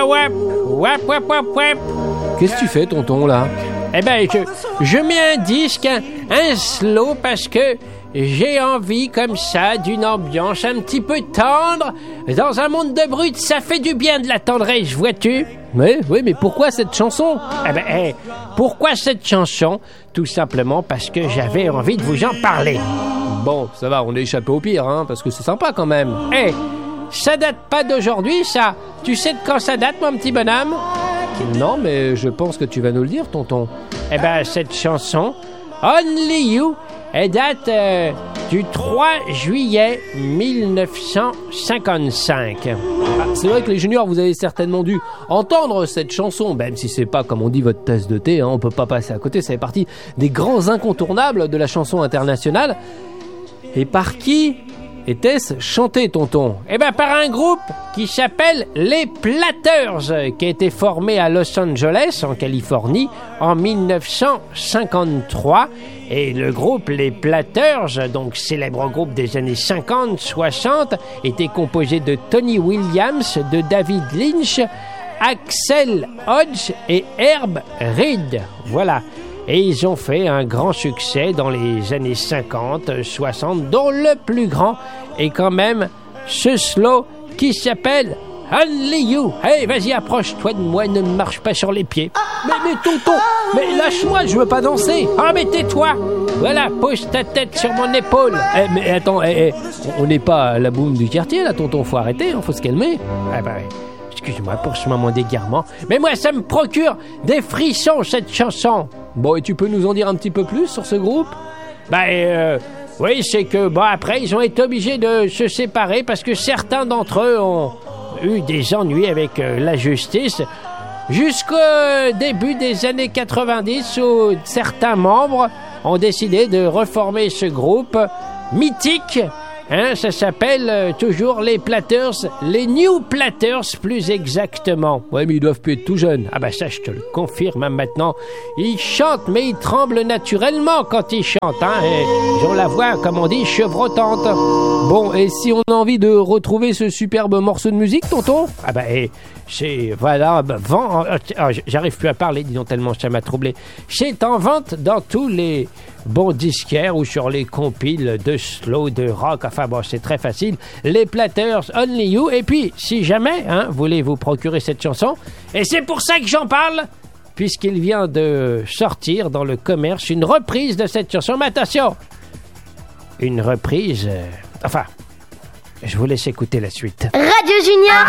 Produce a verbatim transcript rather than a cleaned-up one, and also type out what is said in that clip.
Wap, wap, wap, wap, wap. Qu'est-ce que tu fais, tonton, là? Eh ben, je, je mets un disque, un, un slow, parce que j'ai envie, comme ça, d'une ambiance un petit peu tendre. Dans un monde de brutes, ça fait du bien de la tendresse, vois-tu? Oui, oui, mais pourquoi cette chanson? Eh ben, eh, pourquoi cette chanson? Tout simplement parce que j'avais envie de vous en parler. Bon, ça va, on est échappé au pire, hein, parce que c'est sympa quand même. Eh, ça date pas d'aujourd'hui, ça. Tu sais de quand ça date, mon petit bonhomme? Non, mais je pense que tu vas nous le dire, tonton. Eh ben, cette chanson, Only You, elle date euh, du trois juillet mille neuf cent cinquante-cinq. Ah, c'est vrai que les juniors, vous avez certainement dû entendre cette chanson, même si c'est pas, comme on dit, votre tasse de thé, hein, on peut pas passer à côté, ça fait partie des grands incontournables de la chanson internationale. Et par qui était-ce chanté, tonton? Eh ben, par un groupe qui s'appelle les Platters, qui a été formé à Los Angeles, en Californie, en mille neuf cent cinquante-trois. Et le groupe Les Platters, donc célèbre groupe des années cinquante soixante, était composé de Tony Williams, de David Lynch, Axel Hodge et Herb Reed. Voilà. Et ils ont fait un grand succès dans les années cinquante soixante, dont le plus grand est quand même ce slow qui s'appelle Only You. Hey, vas-y, approche-toi de moi, ne marche pas sur les pieds. Mais, mais tonton, mais lâche-moi, je veux pas danser. Ah, mais tais-toi. Voilà, pose ta tête sur mon épaule. Eh, mais attends, eh, eh, on n'est pas à la boum du quartier, là, tonton, faut arrêter, hein, faut se calmer. Ah ben, excuse-moi pour ce moment d'égarement, mais moi, ça me procure des frissons, cette chanson. Bon, et tu peux nous en dire un petit peu plus sur ce groupe? Ben, euh, oui, c'est que, bon, après, ils ont été obligés de se séparer parce que certains d'entre eux ont eu des ennuis avec euh, la justice jusqu'au début des années quatre-vingt-dix où certains membres ont décidé de reformer ce groupe mythique. Hein, ça s'appelle euh, toujours les Platters, les New Platters plus exactement. Ouais, mais ils doivent plus être tout jeunes. Ah bah ça, je te le confirme hein, maintenant. Ils chantent, mais ils tremblent naturellement quand ils chantent. Hein, et ils ont la voix, comme on dit, chevrotante. Bon, et si on a envie de retrouver ce superbe morceau de musique, tonton? Ah bah, et c'est... Voilà, bah, vent... Oh, j'arrive plus à parler, disons, tellement ça m'a troublé. C'est en vente dans tous les bons disquaires ou sur les compiles de slow, de rock. Enfin bon, c'est très facile. Les Platters, Only You. Et puis, si jamais, hein, vous voulez vous procurer cette chanson, et c'est pour ça que j'en parle, puisqu'il vient de sortir dans le commerce une reprise de cette chanson. Mais attention, une reprise... Euh, enfin, je vous laisse écouter la suite. Radio Junior.